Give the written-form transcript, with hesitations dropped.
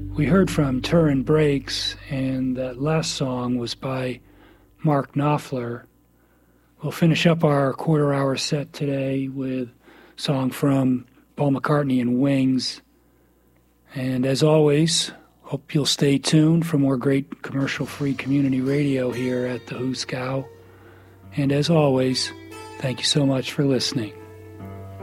We heard from Turin Breaks, and that last song was by Mark Knopfler. We'll finish up our quarter-hour set today with a song from Paul McCartney and Wings. And as always, hope you'll stay tuned for more great commercial-free community radio here at the Hooskow. And as always, thank you so much for listening.